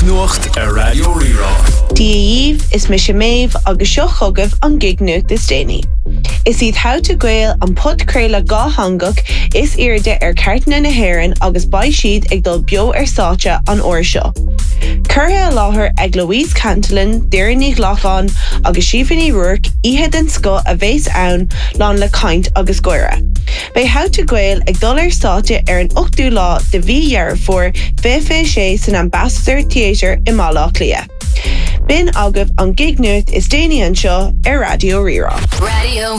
nuacht a Radio Rira. Díomh is me Sinead agus seo chugah an gig nuacht is déine. Is iad how to gael an put créile gá hangach is irde cartna na hairan agus bai siad ag dul bio sáte an uair seo. Curtha láthair ag Louise Cantillon, Deireadh Lachlan agus Siobhan Rourke ihe den sco a bhés ann lán le caint agus goire. Bei how to gael ag dul sáte an 8ú lá de bhí dhearr for sé san Ambassador Theatre i Malach Lia. Bin agah an gig nuacht is déine an seo ar Radio Rira. Radio